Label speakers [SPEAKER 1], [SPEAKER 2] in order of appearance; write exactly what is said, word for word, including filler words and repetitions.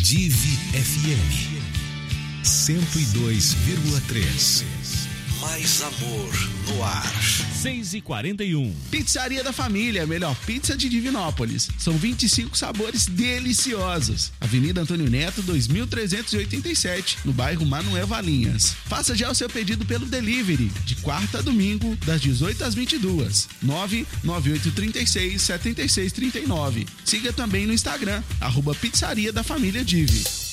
[SPEAKER 1] Divi F M cento e dois vírgula três. Mais amor no ar.
[SPEAKER 2] seis e quarenta e um.
[SPEAKER 3] Pizzaria da Família, a melhor pizza de Divinópolis. São vinte e cinco sabores deliciosos. Avenida Antônio Neto, dois mil trezentos e oitenta e sete, no bairro Manuel Valinhas. Faça já o seu pedido pelo delivery, de quarta a domingo, das dezoito às vinte e duas. nove nove oito três seis, sete seis três nove. Siga também no Instagram, arroba Pizzaria da Família Divi.